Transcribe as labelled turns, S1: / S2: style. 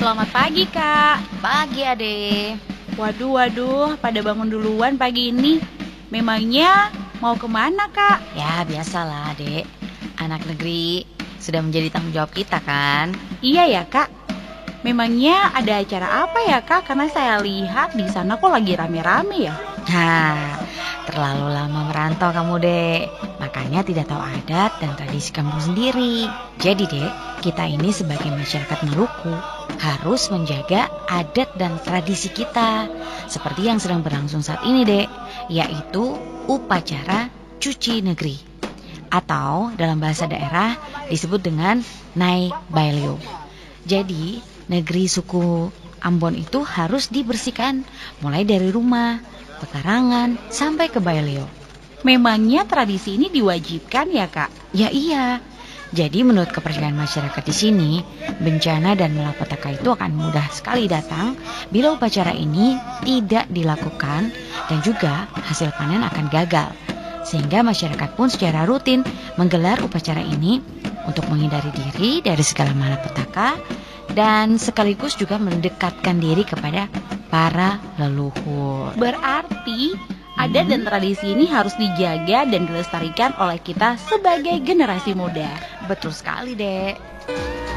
S1: Selamat pagi, Kak.
S2: Pagi, Ade.
S1: Waduh, pada bangun duluan pagi ini. Memangnya mau kemana, Kak?
S2: Ya, biasalah, Ade. Anak negeri sudah menjadi tanggung jawab kita, kan?
S1: Iya ya, Kak. Memangnya ada acara apa ya, Kak? Karena saya lihat di sana kok lagi rame-rame ya.
S2: Nah, terlalu lama merantau kamu, Dek. Makanya tidak tahu adat dan tradisi kampung sendiri. Jadi, Dek, kita ini sebagai masyarakat Maluku harus menjaga adat dan tradisi kita. Seperti yang sedang berlangsung saat ini, Dek, yaitu upacara cuci negeri. Atau dalam bahasa daerah disebut dengan Nai Baileo. Jadi, negeri suku Ambon itu harus dibersihkan mulai dari rumah, pekarangan, sampai ke Baileo.
S1: Memangnya tradisi ini diwajibkan ya, Kak?
S2: Ya iya. Jadi menurut kepercayaan masyarakat di sini, bencana dan malapetaka itu akan mudah sekali datang bila upacara ini tidak dilakukan dan juga hasil panen akan gagal. Sehingga masyarakat pun secara rutin menggelar upacara ini untuk menghindari diri dari segala malapetaka dan sekaligus juga mendekatkan diri kepada para leluhur.
S1: Berarti adat dan tradisi ini harus dijaga dan dilestarikan oleh kita sebagai generasi muda.
S2: Betul sekali, Dek.